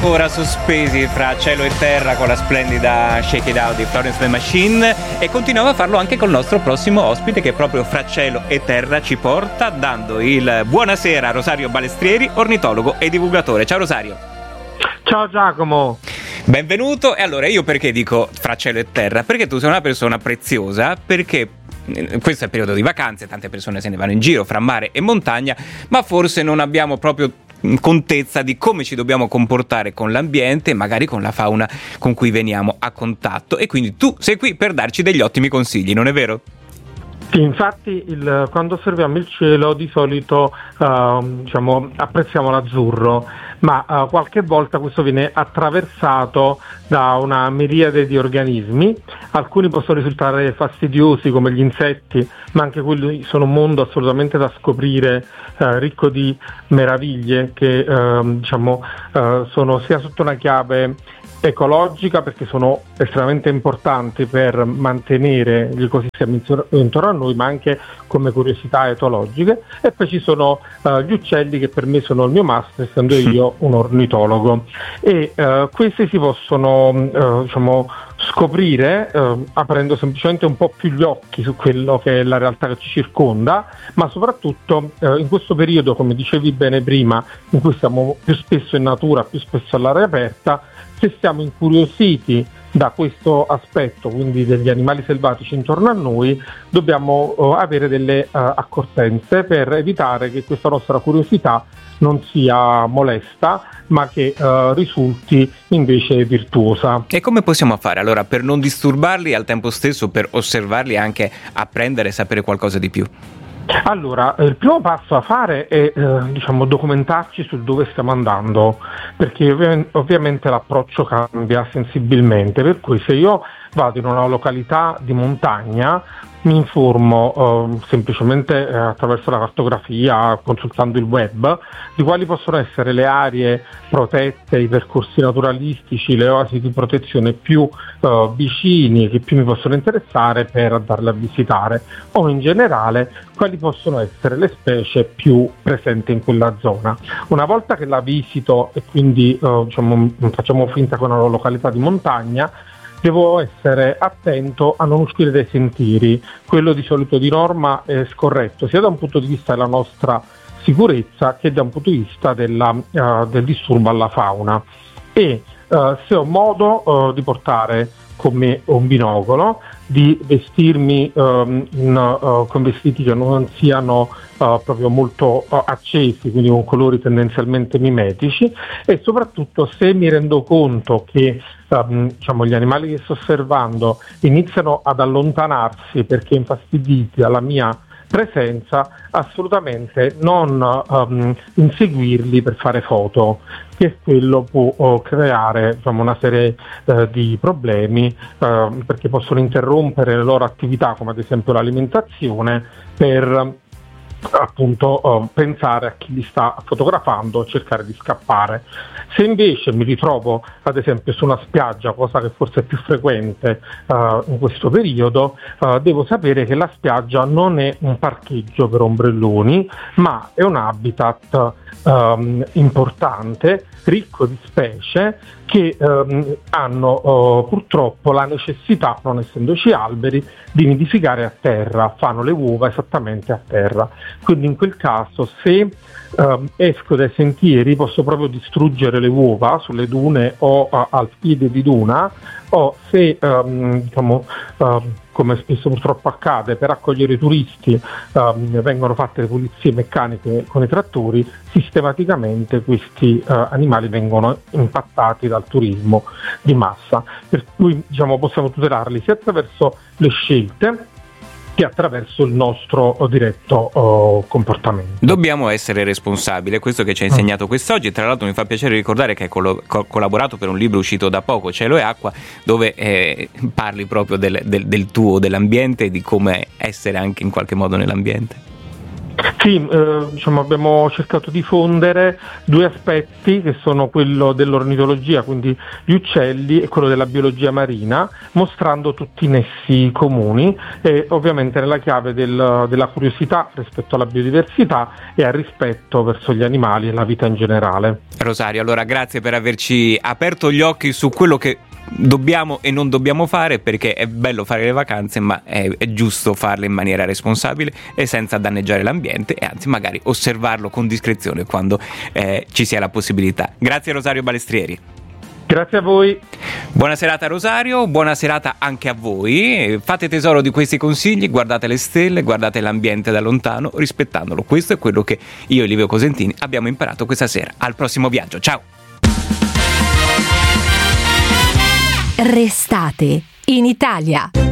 ancora sospesi fra cielo e terra con la splendida Shake It Out di Florence and the Machine, e continuiamo a farlo anche col nostro prossimo ospite, che proprio fra cielo e terra ci porta, dando il buonasera a Rosario Balestrieri, ornitologo e divulgatore. Ciao Rosario. Ciao Giacomo. Benvenuto. E allora, io perché dico fra cielo e terra? Perché tu sei una persona preziosa, perché questo è il periodo di vacanze, tante persone se ne vanno in giro fra mare e montagna, ma forse non abbiamo proprio contezza di come ci dobbiamo comportare con l'ambiente e magari con la fauna con cui veniamo a contatto, e quindi tu sei qui per darci degli ottimi consigli, non è vero? Sì, infatti quando osserviamo il cielo di solito apprezziamo l'azzurro, ma qualche volta questo viene attraversato da una miriade di organismi. Alcuni possono risultare fastidiosi come gli insetti, ma anche quelli sono un mondo assolutamente da scoprire, ricco di meraviglie che sono sia sotto una chiave ecologica, perché sono estremamente importanti per mantenere gli ecosistemi intorno a noi, ma anche come curiosità etologiche. E poi ci sono gli uccelli, che per me sono il mio master, essendo io un ornitologo, e questi si possono scoprire aprendo semplicemente un po' più gli occhi su quello che è la realtà che ci circonda, ma soprattutto in questo periodo, come dicevi bene prima, in cui siamo più spesso in natura, più spesso all'aria aperta, se siamo incuriositi da questo aspetto, quindi degli animali selvatici intorno a noi, dobbiamo avere delle accortenze per evitare che questa nostra curiosità non sia molesta, ma che risulti invece virtuosa. E come possiamo fare allora per non disturbarli e al tempo stesso per osservarli e anche apprendere e sapere qualcosa di più? Allora, il primo passo da fare è documentarci su dove stiamo andando, perché ovviamente l'approccio cambia sensibilmente, per cui se io vado in una località di montagna mi informo semplicemente attraverso la cartografia, consultando il web, di quali possono essere le aree protette, i percorsi naturalistici, le oasi di protezione più vicini, che più mi possono interessare per andarle a visitare, o in generale quali possono essere le specie più presenti in quella zona. Una volta che la visito e quindi facciamo finta che è una località di montagna, devo essere attento a non uscire dai sentieri. Quello di solito di norma è scorretto, sia da un punto di vista della nostra sicurezza che da un punto di vista del disturbo alla fauna. E se ho modo di portare con me un binocolo, di vestirmi con vestiti che non siano proprio molto accesi, quindi con colori tendenzialmente mimetici, e soprattutto se mi rendo conto che gli animali che sto osservando iniziano ad allontanarsi perché infastiditi dalla mia presenza, assolutamente non inseguirli per fare foto, che quello può creare una serie di problemi, perché possono interrompere le loro attività, come ad esempio l'alimentazione, per appunto pensare a chi li sta fotografando e cercare di scappare. Se invece mi ritrovo ad esempio su una spiaggia, cosa che forse è più frequente in questo periodo, devo sapere che la spiaggia non è un parcheggio per ombrelloni, ma è un habitat importante, ricco di specie che hanno purtroppo la necessità, non essendoci alberi, di nidificare a terra, fanno le uova esattamente a terra. Quindi in quel caso, se esco dai sentieri, posso proprio distruggere le uova sulle dune o al piede di duna, o se come spesso purtroppo accade, per accogliere i turisti vengono fatte le pulizie meccaniche con i trattori, sistematicamente questi animali vengono impattati dal turismo di massa, per cui possiamo tutelarli sia attraverso le scelte che attraverso il nostro diretto comportamento. Dobbiamo essere responsabili, è questo che ci ha insegnato quest'oggi. Tra l'altro mi fa piacere ricordare che hai collaborato per un libro uscito da poco, Cielo e Acqua, dove parli proprio del tuo, dell'ambiente e di come essere anche in qualche modo nell'ambiente. Sì, diciamo abbiamo cercato di fondere due aspetti che sono quello dell'ornitologia, quindi gli uccelli, e quello della biologia marina, mostrando tutti i nessi comuni e ovviamente nella chiave della curiosità rispetto alla biodiversità e al rispetto verso gli animali e la vita in generale. Rosario, allora grazie per averci aperto gli occhi su quello che dobbiamo e non dobbiamo fare, perché è bello fare le vacanze, ma è giusto farle in maniera responsabile e senza danneggiare l'ambiente, e anzi magari osservarlo con discrezione quando ci sia la possibilità. Grazie Rosario Balestrieri. Grazie a voi. Buona serata Rosario, buona serata anche a voi. Fate tesoro di questi consigli, guardate le stelle, guardate l'ambiente da lontano, rispettandolo. Questo è quello che io e Livio Cosentini abbiamo imparato questa sera. Al prossimo viaggio, ciao! Restate in Italia.